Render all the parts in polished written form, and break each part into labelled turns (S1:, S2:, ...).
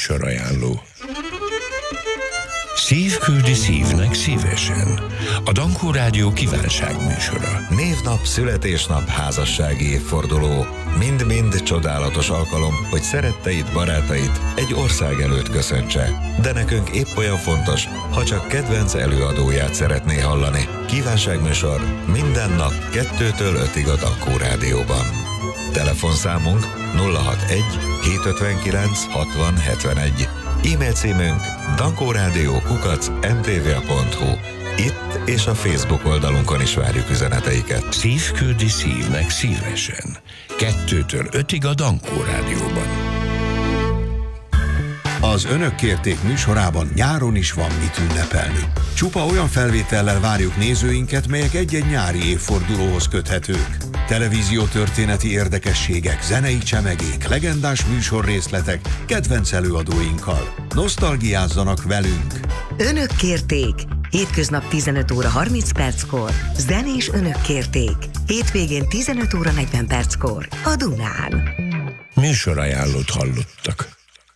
S1: Műsorajánló. Szív küldi szívnek szívesen. A Dankó Rádió kívánságműsora.
S2: Névnap, születésnap, házassági évforduló. Mind-mind csodálatos alkalom, hogy szeretteid, barátait egy ország előtt köszöntse. De nekünk épp olyan fontos, ha csak kedvenc előadóját szeretné hallani. Kívánságműsor minden nap 2-től 5-ig a Dankó Rádióban. Telefonszámunk 061 759 60 71. E-mail címünk dankórádió@mtva.hu. Itt és a Facebook oldalunkon is várjuk üzeneteiket.
S1: Szív küldi szívnek szívesen. 2-től 5-ig a Dankó Rádióban.
S3: Az Önök kérték műsorában nyáron is van mit ünnepelni. Csupa olyan felvétellel várjuk nézőinket, melyek egy-egy nyári évfordulóhoz köthetők. Televíziótörténeti érdekességek, zenei csemegék, legendás műsorrészletek, kedvenc előadóinkkal. Nosztalgiázzanak velünk!
S4: Önök kérték! Hétköznap 15 óra 30 perckor. Zenés Önök kérték. Hétvégén 15 óra 40 perckor. A Dunán.
S1: Műsorajánlót hallottak.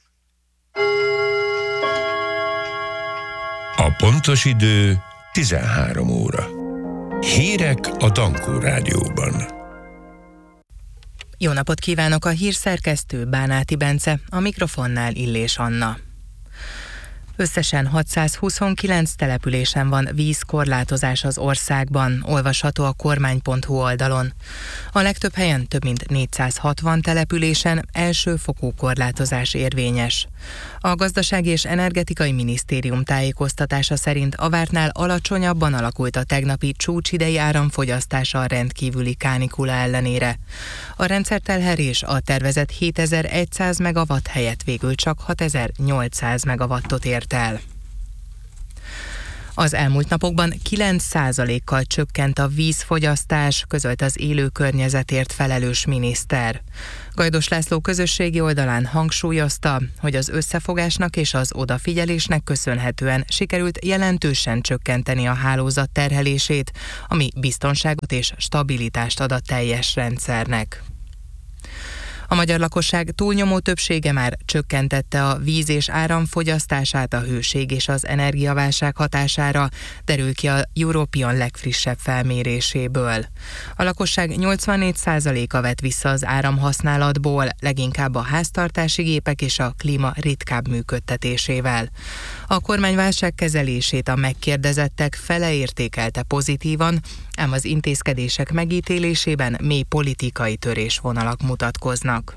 S1: A pontos idő 13 óra. Hírek a Dankó Rádióban.
S5: Jó napot kívánok, a hírszerkesztő Bánáti Bence, a mikrofonnál Illés Anna. Összesen 629 településen van vízkorlátozás az országban, olvasható a kormány.hu oldalon. A legtöbb helyen több mint 460 településen elsőfokú korlátozás érvényes. A Gazdasági és Energetikai Minisztérium tájékoztatása szerint a vártnál alacsonyabban alakult a tegnapi csúcsidei áramfogyasztása a rendkívüli kánikula ellenére. A rendszertelherés a tervezett 7100 megawatt helyett végül csak 6800 megawattot ért el. Az elmúlt napokban 9%-kal csökkent a vízfogyasztás, közölt az élő környezetért felelős miniszter. Gajdos László közösségi oldalán hangsúlyozta, hogy az összefogásnak és az odafigyelésnek köszönhetően sikerült jelentősen csökkenteni a hálózat terhelését, ami biztonságot és stabilitást ad a teljes rendszernek. A magyar lakosság túlnyomó többsége már csökkentette a víz- és áramfogyasztását a hőség és az energiaválság hatására, derül ki a European legfrissebb felméréséből. A lakosság 84%-a vett vissza az áramhasználatból, leginkább a háztartási gépek és a klíma ritkább működtetésével. A kormány válságkezelését a megkérdezettek fele értékelte pozitívan, ám az intézkedések megítélésében mély politikai törésvonalak mutatkoznak.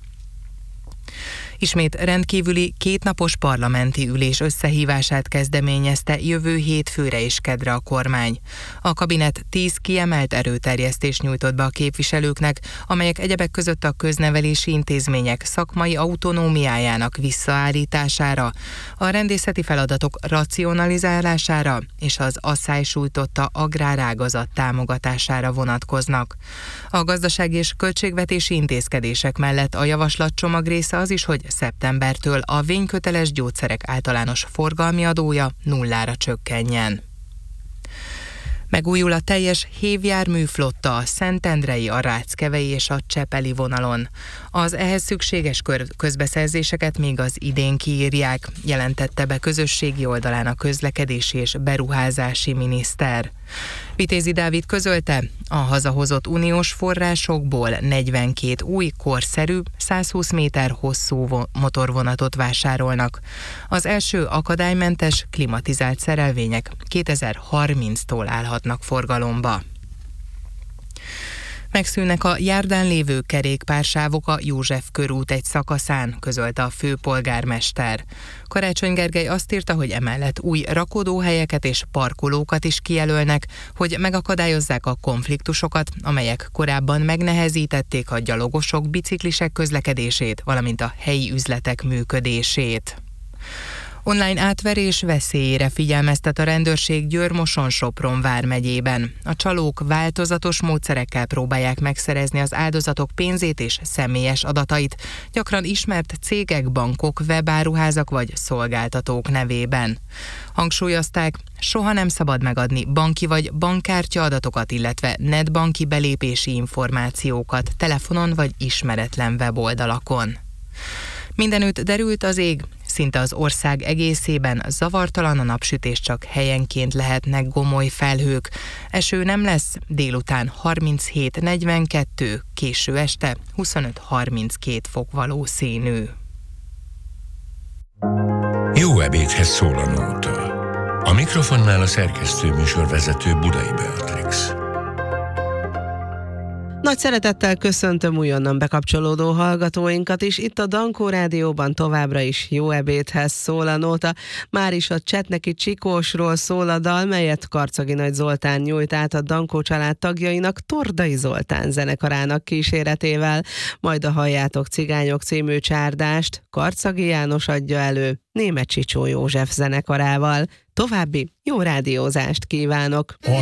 S5: Ismét rendkívüli kétnapos parlamenti ülés összehívását kezdeményezte jövő hétfőre és kedre a kormány. A kabinet 10 kiemelt erőterjesztést nyújtott be a képviselőknek, amelyek egyebek között a köznevelési intézmények szakmai autonómiájának visszaállítására, a rendészeti feladatok racionalizálására és az asszály sújtotta agrárágazat támogatására vonatkoznak. A gazdasági és költségvetési intézkedések mellett a javaslatcsomag része az is, hogy szeptembertől a vényköteles gyógyszerek általános forgalmi adója nullára csökkenjen. Megújul a teljes hévjárműflotta a Szentendrei, a Ráckevei és a Csepeli vonalon. Az ehhez szükséges közbeszerzéseket még az idén kiírják, jelentette be közösségi oldalán a közlekedési és beruházási miniszter. Vitézi Dávid közölte, a hazahozott uniós forrásokból 42 új, korszerű, 120 méter hosszú motorvonatot vásárolnak. Az első akadálymentes, klimatizált szerelvények 2030-tól állhatnak forgalomba. Megszűnnek a járdán lévő kerékpársávok a József körút egy szakaszán, közölte a főpolgármester. Karácsony Gergely azt írta, hogy emellett új rakodóhelyeket és parkolókat is kijelölnek, hogy megakadályozzák a konfliktusokat, amelyek korábban megnehezítették a gyalogosok, biciklisek közlekedését, valamint a helyi üzletek működését. Online átverés veszélyére figyelmeztet a rendőrség Győr-Moson-Sopron vármegyében. A csalók változatos módszerekkel próbálják megszerezni az áldozatok pénzét és személyes adatait, gyakran ismert cégek, bankok, webáruházak vagy szolgáltatók nevében. Hangsúlyozták, soha nem szabad megadni banki vagy bankkártya adatokat, illetve netbanki belépési információkat telefonon vagy ismeretlen weboldalakon. Mindenütt derült az ég, Szinte az ország egészében zavartalan a napsütés, csak helyenként lehetnek gomoly felhők. Eső nem lesz, délután 37-42, késő este 25-32 fok valószínű.
S1: Jó ebédhez szól a nóta. A mikrofonnál a szerkesztő műsorvezető Budai Beatrix.
S6: Nagy szeretettel köszöntöm újonnan bekapcsolódó hallgatóinkat is. Itt a Dankó Rádióban továbbra is Jó ebédhez szól a nóta. Már is a Csetneki Csikósról szól a dal, melyet Karczagi Nagy Zoltán nyújt át a Dankó család tagjainak Tordai Zoltán zenekarának kíséretével. Majd a Halljátok Cigányok című csárdást Karczagi János adja elő Németh Csicsó József zenekarával. További jó rádiózást kívánok!